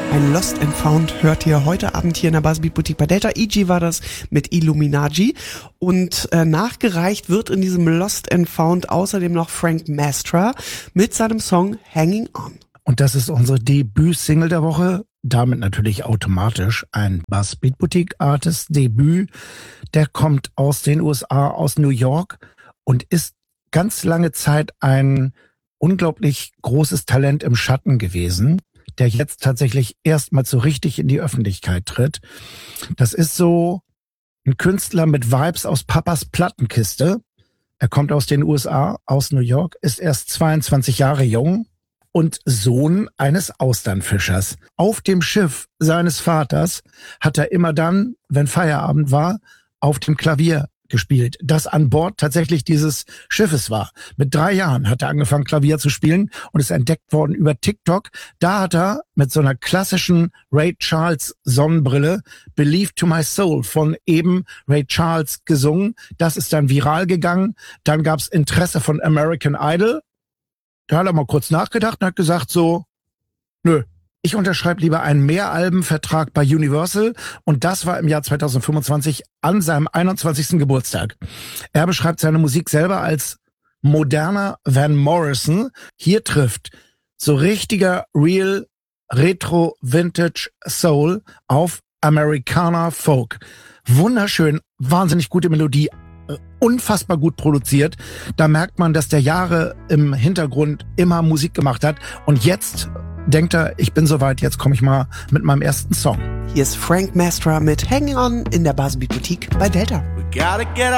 Ein Lost and Found hört ihr heute Abend hier in der Buzzbeat Boutique bei Delta. E.G. war das mit Illuminati. Und nachgereicht wird in diesem Lost and Found außerdem noch Frank Mastra mit seinem Song Hanging On. Und das ist unsere Debüt-Single der Woche. Damit natürlich automatisch ein Buzzbeat Boutique Artist Debüt. Der kommt aus den USA, aus New York und ist ganz lange Zeit ein unglaublich großes Talent im Schatten gewesen, der jetzt tatsächlich erstmals so richtig in die Öffentlichkeit tritt. Das ist so ein Künstler mit Vibes aus Papas Plattenkiste. Er kommt aus den USA, aus New York, ist erst 22 Jahre jung und Sohn eines Austernfischers. Auf dem Schiff seines Vaters hat er immer dann, wenn Feierabend war, auf dem Klavier gespielt, das an Bord tatsächlich dieses Schiffes war. Mit 3 Jahren hat er angefangen, Klavier zu spielen und ist entdeckt worden über TikTok. Da hat er mit so einer klassischen Ray Charles Sonnenbrille Believe to My Soul von eben Ray Charles gesungen. Das ist dann viral gegangen. Dann gab's Interesse von American Idol. Da hat er mal kurz nachgedacht und hat gesagt so, nö, ich unterschreibe lieber einen Mehralbenvertrag bei Universal und das war im Jahr 2025 an seinem 21. Geburtstag. Er beschreibt seine Musik selber als moderner Van Morrison. Hier trifft so richtiger Real Retro Vintage Soul auf Americana Folk. Wunderschön, wahnsinnig gute Melodie, unfassbar gut produziert. Da merkt man, dass der Jahre im Hintergrund immer Musik gemacht hat und jetzt denkt er, ich bin soweit, jetzt komme ich mal mit meinem ersten Song. Hier ist Frank Mastra mit Hanging On in der Buzzbeat Boutique bei Delta. We gotta get